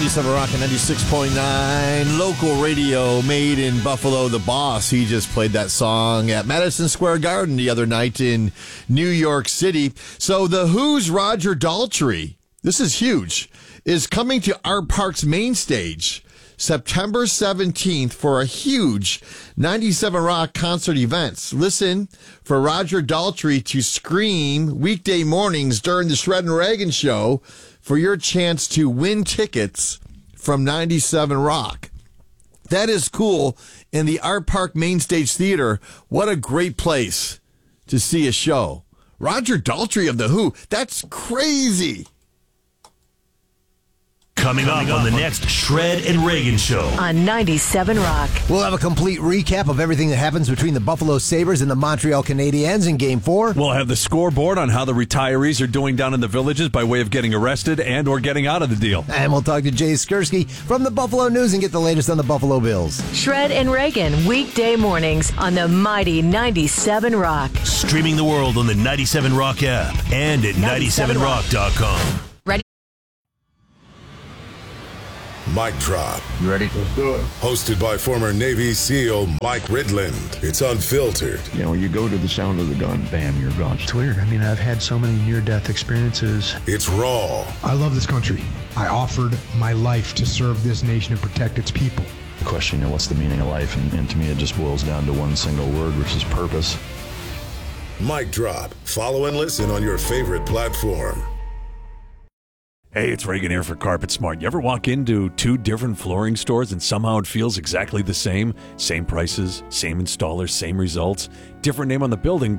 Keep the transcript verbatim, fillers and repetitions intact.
ninety-seven Rock and ninety-six point nine. Local radio made in Buffalo. The Boss, he just played that song at Madison Square Garden the other night in New York City. So the Who's Roger Daltrey, this is huge, is coming to Art Park's main stage September seventeenth for a huge ninety-seven Rock concert event. Listen for Roger Daltrey to scream weekday mornings during the Shred and Reagan show for your chance to win tickets from ninety-seven Rock. That is cool. In the Art Park Main Stage Theater, what a great place to see a show. Roger Daltrey of The Who, that's crazy. Coming up on the next Shred and Reagan Show on ninety-seven Rock. We'll have a complete recap of everything that happens between the Buffalo Sabres and the Montreal Canadiens in Game four. We'll have the scoreboard on how the retirees are doing down in the Villages by way of getting arrested and or getting out of the deal. And we'll talk to Jay Skursky from the Buffalo News and get the latest on the Buffalo Bills. Shred and Reagan, weekday mornings on the mighty ninety-seven Rock. Streaming the world on the ninety-seven Rock app and at ninety-seven rock dot com. Mic Drop. You ready? Let's do it. Hosted by former Navy SEAL Mike Ridland. It's unfiltered. You know, you go to the sound of the gun, bam, you're gone. It's weird. I mean, I've had so many near-death experiences. It's raw. I love this country. I offered my life to serve this nation and protect its people. The question, you know, what's the meaning of life? And, and to me, it just boils down to one single word, which is purpose. Mic Drop. Follow and listen on your favorite platform. Hey, it's Reagan here for Carpet Smart. You ever walk into two different flooring stores and somehow it feels exactly the same? Same prices, same installers, same results, different name on the building,